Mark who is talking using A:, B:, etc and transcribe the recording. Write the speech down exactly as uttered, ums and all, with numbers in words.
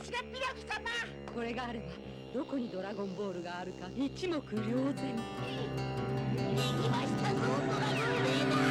A: しがピラフ様。
B: これがあればどこにドラゴンボールがあるか一目瞭然。